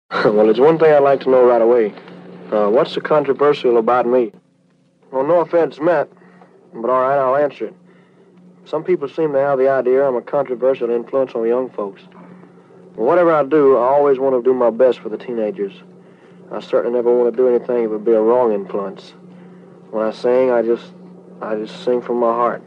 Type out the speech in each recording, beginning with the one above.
Well, it's one thing I'd like to know right away. What's so controversial about me? Well, no offense meant, but all right, I'll answer it. Some people seem to have the idea I'm a controversial influence on young folks. Well, whatever I do, I always want to do my best for the teenagers. I certainly never want to do anything that would be a wrong influence. When I sing, I just sing from my heart.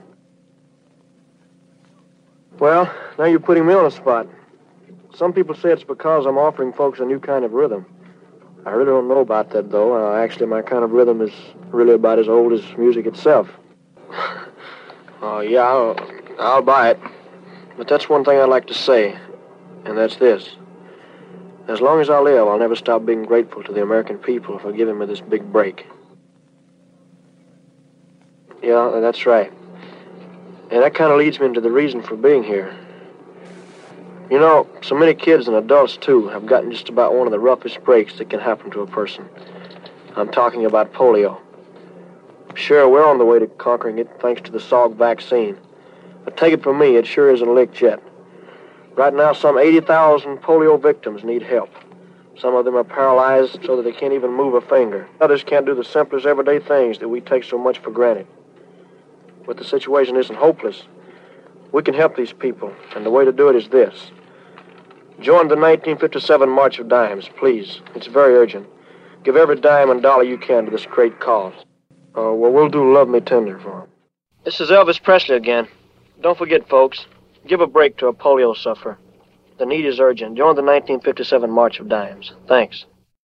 Well, now you're putting me on the spot. Some people say it's because I'm offering folks a new kind of rhythm. I really don't know about that, though. Actually, my kind of rhythm is really about as old as music itself. Yeah, I'll buy it. But that's one thing I'd like to say, and that's this. As long as I live, I'll never stop being grateful to the American people for giving me this big break. Yeah, that's right. And that kind of leads me into the reason for being here. You know, so many kids and adults, too, have gotten just about one of the roughest breaks that can happen to a person. I'm talking about polio. Sure, we're on the way to conquering it thanks to the Salk vaccine. But take it from me, it sure isn't licked yet. Right now, some 80,000 polio victims need help. Some of them are paralyzed so that they can't even move a finger. Others can't do the simplest everyday things that we take so much for granted. But the situation isn't hopeless. We can help these people, and the way to do it is this. Join the 1957 March of Dimes, please. It's very urgent. Give every dime and dollar you can to this great cause. Well, we'll do Love Me Tender for him. This is Elvis Presley again. Don't forget, folks, give a break to a polio sufferer. The need is urgent. Join the 1957 March of Dimes. Thanks.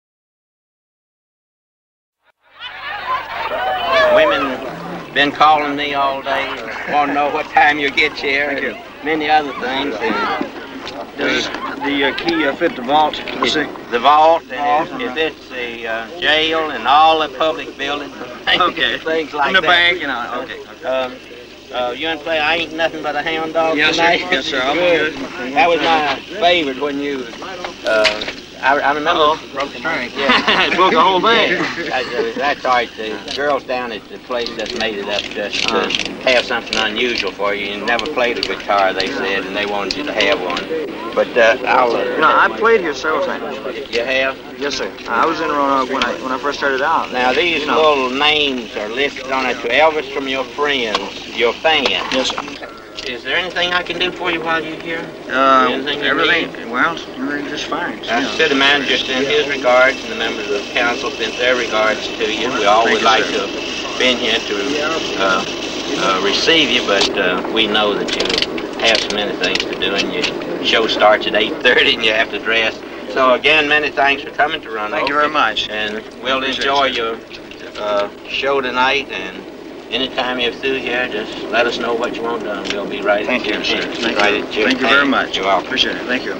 Women been calling me all day, want to know what time you get here, and many other things. Does the key fit the vault? The vault, and it fits the jail and all the public buildings. Okay. Things like in the that. bank, you know. Okay. You want to play I Ain't Nothing But a Hound Dog yes, tonight? Sir. Yes, sir. I'll Good. That was my favorite when you... I remember... broke the string. Yeah. It broke the whole thing. That's all right. The girls down at the place just made it up just to have something unusual for you. You never played a guitar, they said, and they wanted you to have one. But I'll... No, I played here several times. You have? Yes, sir. I was in Roanoke when I first started out. Now, these little names are listed on it to Elvis from your friends, your fans. Yes, sir. Is there anything I can do for you while you're here? Everything. Well, everything's just fine. City manager sent his regards, and the members of the council sent their regards to you. We all would like to have been here to receive you, but we know that you have so many things to do, and your show starts at 8:30, and you have to dress. So again, many thanks for coming to Roanoke. Thank you very much. And we'll enjoy your show tonight, and anytime you're through here, just let us know what you want done. We'll be right Thank you, sir. Thank you very much. You're welcome. Appreciate it. Thank you.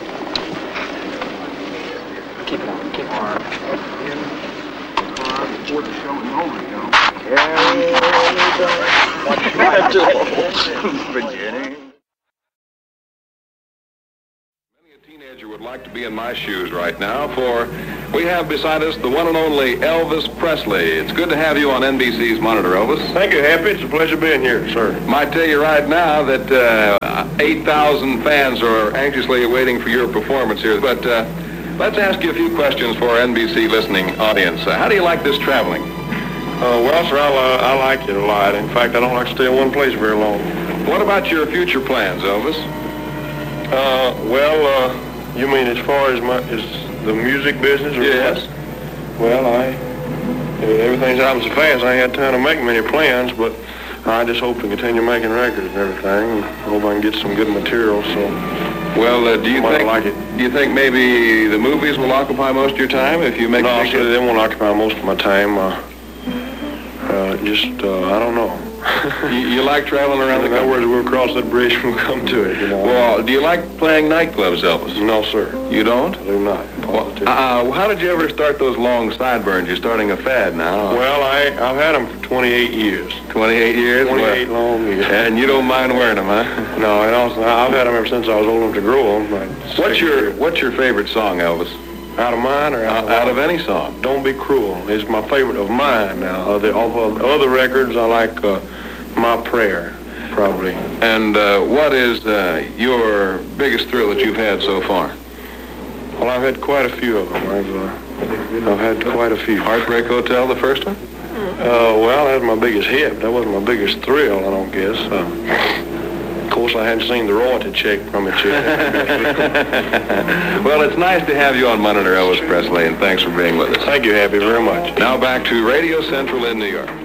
Keep it on. Keep it on. Before the show is over, you know. Virginia. Teenager would like to be in my shoes right now, for we have beside us the one and only Elvis Presley. It's good to have you on NBC's Monitor, Elvis. Thank you, Happy. It's a pleasure being here, sir. Might tell you right now that 8,000 fans are anxiously waiting for your performance here, but let's ask you a few questions for our NBC listening audience. How do you like this traveling? Well, sir, I like it a lot. In fact, I don't like to stay in one place very long. What about your future plans, Elvis? You mean as far as the music business? Or yes. What? Well, everything's happened so fast, I ain't had time to make many plans, but I just hope to continue making records and everything. Hope I can get some good material, so... Well, do you like it. Do you think maybe the movies will occupy most of your time if you make... No, sir, they won't occupy most of my time. I don't know. You like traveling around the country? In other words, we'll cross that bridge when we come to it, you know. Well, do you like playing nightclubs, Elvis? No, sir. You don't? I do not. Well, how did you ever start those long sideburns? You're starting a fad now. Well, I've had them for 28 years. 28 years? 28 long years. And you don't mind wearing them, huh? No, and also, I've had them ever since I was old enough to grow them. What's your favorite song, Elvis? Out of mine or out of any song? Don't Be Cruel is my favorite of mine now. Of other records, I like My Prayer, probably. And what is your biggest thrill that you've had so far? Well, I've had quite a few of them. I've had quite a few. Heartbreak Hotel, the first one? Well, that was my biggest hit. That wasn't my biggest thrill, I don't guess. Of course, I hadn't seen the royalty check from it yet. Well, it's nice to have you on Monitor, Elvis Presley, and thanks for being with us. Thank you, Happy, very much. Now back to Radio Central in New York.